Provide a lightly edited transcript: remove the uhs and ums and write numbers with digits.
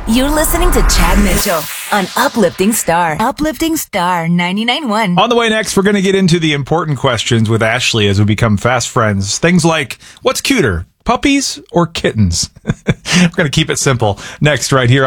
You're listening to Chad Mitchell on Uplifting Star. Uplifting Star 99.1. On the way next, we're going to get into the important questions with Ashley as we become fast friends. Things like, what's cuter, puppies or kittens? We're going to keep it simple. Next, right here.